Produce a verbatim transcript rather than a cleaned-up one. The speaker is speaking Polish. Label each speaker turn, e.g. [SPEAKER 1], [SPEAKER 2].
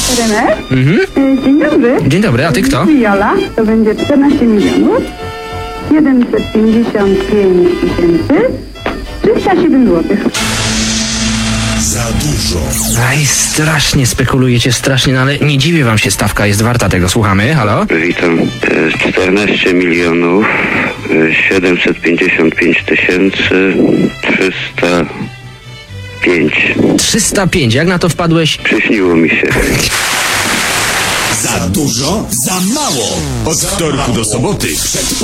[SPEAKER 1] René?
[SPEAKER 2] Mhm.
[SPEAKER 1] E, Dzień dobry.
[SPEAKER 2] Dzień dobry, a ty kto?
[SPEAKER 1] Jola, to będzie czternaście milionów, siedemset pięćdziesiąt pięć tysięcy, trzysta siedem złotych.
[SPEAKER 3] Za dużo.
[SPEAKER 2] Aj, strasznie spekulujecie, strasznie, no ale nie dziwię wam się, stawka jest warta tego. Słuchamy, halo?
[SPEAKER 4] Witam. E, czternaście milionów, e, siedemset pięćdziesiąt pięć tysięcy, trzysta pięć.
[SPEAKER 2] trzysta pięć, jak na to wpadłeś?
[SPEAKER 4] Przyśniło mi się.
[SPEAKER 3] Za dużo, za mało. Od wtorku do soboty przed